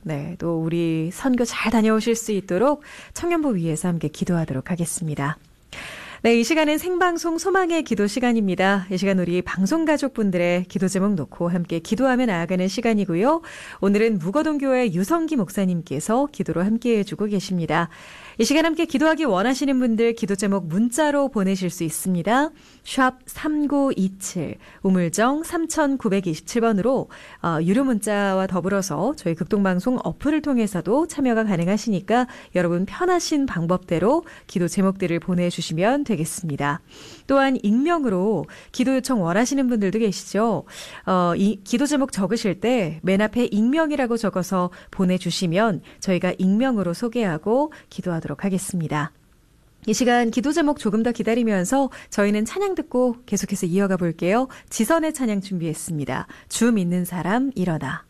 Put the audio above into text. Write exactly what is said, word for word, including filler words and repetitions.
네, 또 우리 선교 잘 다녀오실 수 있도록 청년부 위해서 함께 기도하도록 하겠습니다. 네, 이 시간은 생방송 소망의 기도 시간입니다. 이 시간 우리 방송 가족분들의 기도 제목 놓고 함께 기도하며 나아가는 시간이고요. 오늘은 무거동교회 유성기 목사님께서 기도로 함께 해주고 계십니다. 이 시간 함께 기도하기 원하시는 분들 기도 제목 문자로 보내실 수 있습니다. 샵 삼구이칠, 우물정 삼구이칠 번으로 어, 유료 문자와 더불어서 저희 극동방송 어플을 통해서도 참여가 가능하시니까 여러분 편하신 방법대로 기도 제목들을 보내주시면 되겠습니다. 또한 익명으로 기도 요청 원하시는 분들도 계시죠. 어, 이 기도 제목 적으실 때 맨 앞에 익명이라고 적어서 보내주시면 저희가 익명으로 소개하고 기도하도록 하겠습니다. 이 시간 기도 제목 조금 더 기다리면서 저희는 찬양 듣고 계속해서 이어가 볼게요. 지선의 찬양 준비했습니다. 주 믿는 사람 일어나.